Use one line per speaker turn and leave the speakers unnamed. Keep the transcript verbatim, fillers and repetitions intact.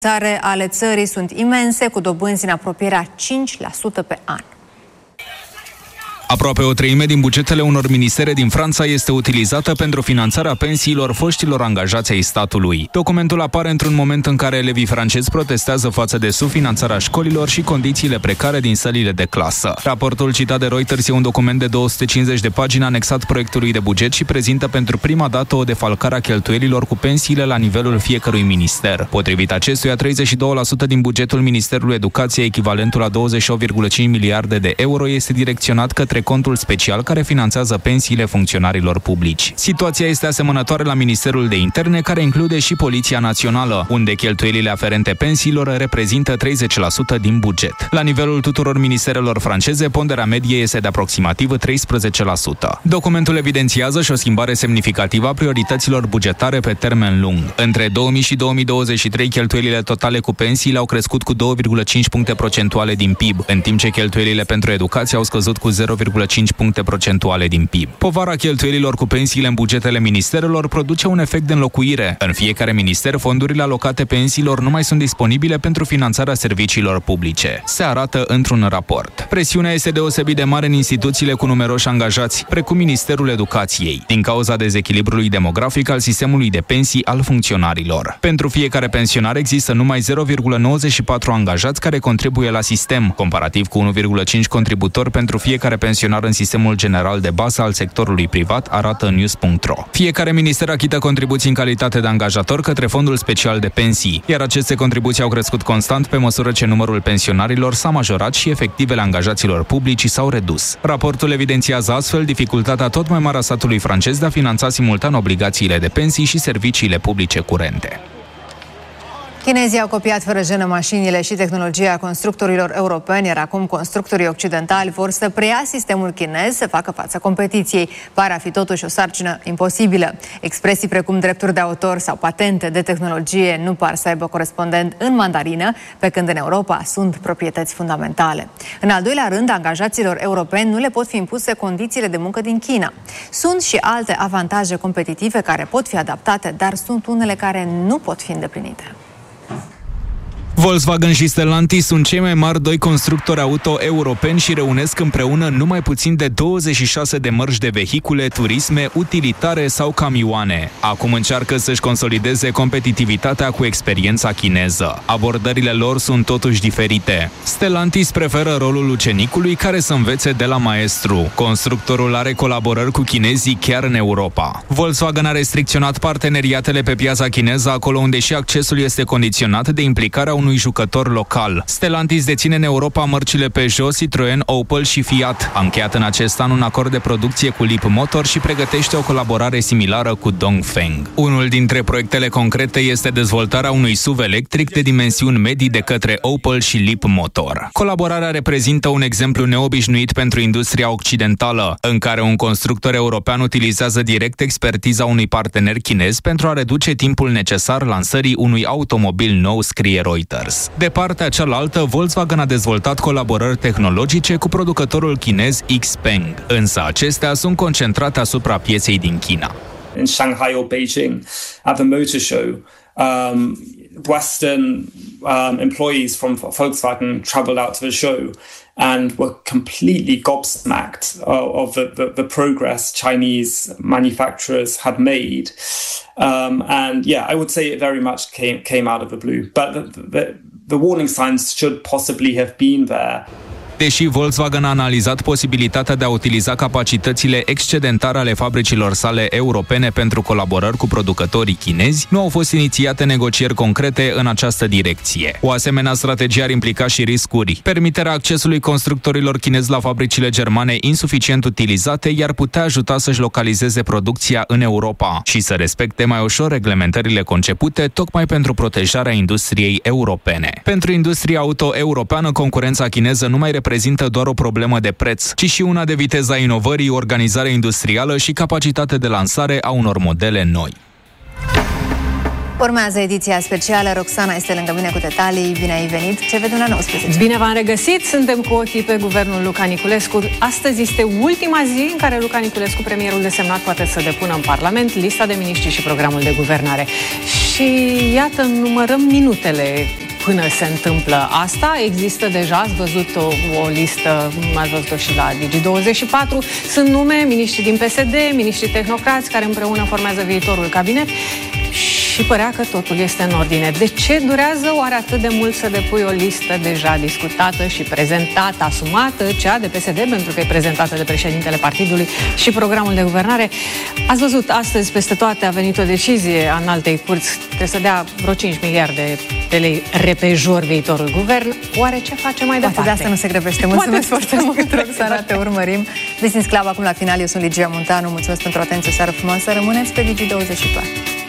ale țării sunt imense, cu dobânzi în apropierea cinci la sută pe an.
Aproape o treime din bugetele unor ministere din Franța este utilizată pentru finanțarea pensiilor foștilor angajați ai statului. Documentul apare într-un moment în care elevii francezi protestează față de subfinanțarea școlilor și condițiile precare din sălile de clasă. Raportul citat de Reuters e un document de două sute cincizeci de pagini anexat proiectului de buget și prezintă pentru prima dată o defalcare a cheltuielilor cu pensiile la nivelul fiecărui minister. Potrivit acestuia, treizeci și doi la sută din bugetul Ministerului Educației, echivalentul la douăzeci și opt virgulă cinci miliarde de euro, este direcționat către contul special care finanțează pensiile funcționarilor publici. Situația este asemănătoare la Ministerul de Interne, care include și Poliția Națională, unde cheltuielile aferente pensiilor reprezintă treizeci la sută din buget. La nivelul tuturor ministerelor franceze, ponderea medie este de aproximativ treisprezece la sută. Documentul evidențiază și o schimbare semnificativă a priorităților bugetare pe termen lung. Între două mii și două mii douăzeci și trei, cheltuielile totale cu pensiile au crescut cu două virgulă cinci puncte procentuale din P I B, în timp ce cheltuielile pentru educație au scăzut cu zero virgulă cinci puncte procentuale din P I B. Povara cheltuielilor cu pensiile în bugetele ministerelor produce un efect de înlocuire. În fiecare minister, fondurile alocate pensiilor nu mai sunt disponibile pentru finanțarea serviciilor publice. Se arată într-un raport. Presiunea este deosebit de mare în instituțiile cu numeroși angajați, precum Ministerul Educației, din cauza dezechilibrului demografic al sistemului de pensii al funcționarilor. Pentru fiecare pensionar există numai zero virgulă nouăzeci și patru angajați care contribuie la sistem, comparativ cu unu virgulă cinci contributori pentru fiecare pensionar în sistemul general de bază al sectorului privat, arată news punct ro. Fiecare minister achită contribuții în calitate de angajator către fondul special de pensii, iar aceste contribuții au crescut constant pe măsură ce numărul pensionarilor s-a majorat și efectivele angajaților publici s-au redus. Raportul evidențiază astfel dificultatea tot mai mare a statului francez de a finanța simultan obligațiile de pensii și serviciile publice curente.
Chinezii au copiat fără jenă mașinile și tehnologia constructorilor europeni, iar acum constructorii occidentali vor să preia sistemul chinez, să facă față competiției. Pare a fi totuși o sarcină imposibilă. Expresii precum drepturi de autor sau patente de tehnologie nu par să aibă corespondent în mandarină, pe când în Europa sunt proprietăți fundamentale. În al doilea rând, angajaților europeni nu le pot fi impuse condițiile de muncă din China. Sunt și alte avantaje competitive care pot fi adaptate, dar sunt unele care nu pot fi îndeplinite.
Volkswagen și Stellantis sunt cei mai mari doi constructori auto europeni și reunesc împreună numai puțin de douăzeci și șase de mărci de vehicule, turisme, utilitare sau camioane. Acum încearcă să-și consolideze competitivitatea cu experiența chineză. Abordările lor sunt totuși diferite. Stellantis preferă rolul ucenicului care să învețe de la maestru. Constructorul are colaborări cu chinezii chiar în Europa. Volkswagen a restricționat parteneriatele pe piața chineză acolo unde și accesul este condiționat de implicarea unui jucător local. Stellantis deține în Europa mărcile Peugeot, Citroën, Opel și Fiat. A încheiat în acest an un acord de producție cu Leapmotor și pregătește o colaborare similară cu Dongfeng. Unul dintre proiectele concrete este dezvoltarea unui S U V electric de dimensiuni medii de către Opel și Leapmotor. Colaborarea reprezintă un exemplu neobișnuit pentru industria occidentală, în care un constructor european utilizează direct expertiza unui partener chinez pentru a reduce timpul necesar lansării unui automobil nou, scrie Reuters. De partea cealaltă, Volkswagen a dezvoltat colaborări tehnologice cu producătorul chinez Xpeng, însă acestea sunt concentrate asupra pieței din China.
In Shanghai or Beijing, at the motor show, um, Western um, employees from Volkswagen traveled out to the show and were completely gobsmacked of the, the, the progress Chinese manufacturers had made. Um, and yeah, I would say it very much came, came out of the blue. But the, the, the warning signs should possibly have been there.
Deși Volkswagen a analizat posibilitatea de a utiliza capacitățile excedentare ale fabricilor sale europene pentru colaborări cu producătorii chinezi, nu au fost inițiate negocieri concrete în această direcție. O asemenea strategie ar implica și riscuri. Permiterea accesului constructorilor chinezi la fabricile germane insuficient utilizate i-ar putea ajuta să-și localizeze producția în Europa și să respecte mai ușor reglementările concepute tocmai pentru protejarea industriei europene. Pentru industria auto europeană, concurența chineză nu mai reprezintă reprezintă doar o problemă de preț, ci și una de viteza inovării, organizare industrială și capacitate de lansare a unor modele noi.
Urmează ediția specială. Roxana este lângă mine cu detalii. Bine ai venit! Ce vedem la nouăsprezece?
Bine v-am regăsit! Suntem cu ochii pe guvernul Luca Niculescu. Astăzi este ultima zi în care Luca Niculescu, premierul desemnat, poate să depună în Parlament lista de miniștri și programul de guvernare. Și iată, numărăm minutele până se întâmplă asta. Există deja, ați văzut o, o listă, ați văzut-o și la Digi douăzeci și patru. Sunt nume, miniștri din P S D, miniștri tehnocrați care împreună formează viitorul cabinet. Și părea că totul este în ordine. De ce durează oare atât de mult să depui o listă deja discutată și prezentată, asumată, cea de P S D, pentru că e prezentată de președintele partidului, și programul de guvernare? Ați văzut, astăzi peste toate a venit o decizie a Înaltei Curți, trebuie să dea vreo cinci miliarde de lei repejor viitorul guvern. Oare ce face mai departe?
Poate de asta nu se grăbește. Mulțumesc foarte mult, Roxana, te urmărim. Business Club acum la final, eu sunt Ligia Muntanu, mulțumesc pentru atenție, seară frumoasă, rămâneți pe Digi douăzeci și patru.